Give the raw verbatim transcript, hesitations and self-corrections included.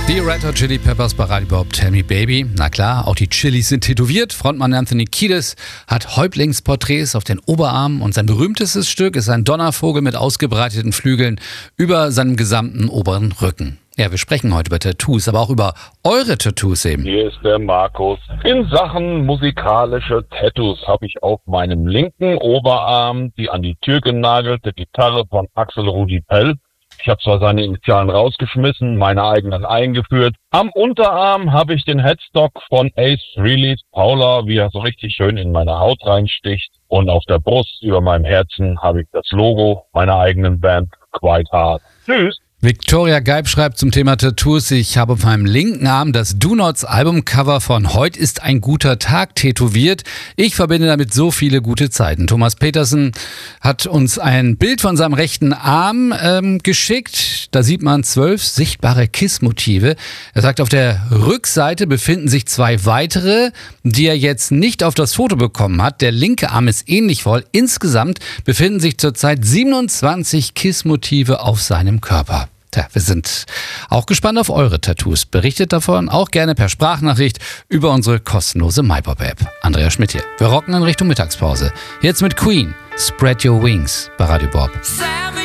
Die Red Hot Chili Peppers bei Radio Bob, Tell Me Baby. Na klar, auch die Chilis sind tätowiert. Frontmann Anthony Kiedis hat Häuptlingsporträts auf den Oberarmen und sein berühmtestes Stück ist ein Donnervogel mit ausgebreiteten Flügeln über seinem gesamten oberen Rücken. Ja, wir sprechen heute über Tattoos, aber auch über eure Tattoos eben. Hier ist der Markus. In Sachen musikalische Tattoos habe ich auf meinem linken Oberarm die an die Tür genagelte Gitarre von Axel Rudi Pell. Ich habe zwar seine Initialen rausgeschmissen, meine eigenen eingeführt. Am Unterarm habe ich den Headstock von Ace Frehley's Paula, wie er so richtig schön in meine Haut reinsticht. Und auf der Brust über meinem Herzen habe ich das Logo meiner eigenen Band Quite Hard. Tschüss! Victoria Geib schreibt zum Thema Tattoos: Ich habe auf meinem linken Arm das Do Nots Albumcover von Heut ist ein guter Tag tätowiert. Ich verbinde damit so viele gute Zeiten. Thomas Petersen hat uns ein Bild von seinem rechten Arm ähm, geschickt. Da sieht man zwölf sichtbare Kiss-Motive. Er sagt, auf der Rückseite befinden sich zwei weitere, die er jetzt nicht auf das Foto bekommen hat. Der linke Arm ist ähnlich voll. Insgesamt befinden sich zurzeit siebenundzwanzig Kiss-Motive auf seinem Körper. Tja, wir sind auch gespannt auf eure Tattoos. Berichtet davon auch gerne per Sprachnachricht über unsere kostenlose MyPop-App. Andrea Schmidt hier. Wir rocken in Richtung Mittagspause. Jetzt mit Queen, Spread Your Wings bei Radio Bob.